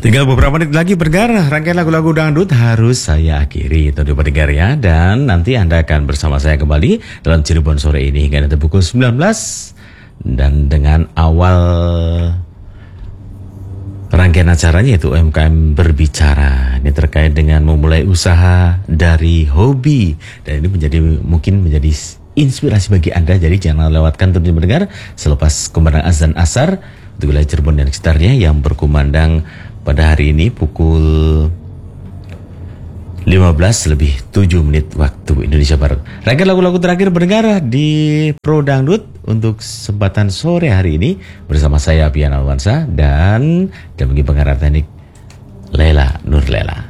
Tinggal beberapa menit lagi bergar, rangkaian lagu-lagu dangdut harus saya akhiri tentu pendengar ya. Dan nanti Anda akan bersama saya kembali dalam Cirebon sore ini hingga nanti pukul 19. Dan dengan awal rangkaian acaranya yaitu UMKM berbicara. Ini terkait dengan memulai usaha dari hobi. Dan ini mungkin menjadi inspirasi bagi Anda. Jadi jangan lewatkan tentunya mendengar selepas kumandang azan asar untuk wilayah Cirebon dan sekitarnya yang berkumandang pada hari ini pukul 15:07 waktu Indonesia Barat. Rangkaian lagu-lagu terakhir berdengar di Pro Dangdut untuk kesempatan sore hari ini bersama saya Pian Alwansa dan bagi pengarah teknik Lela Nurlela.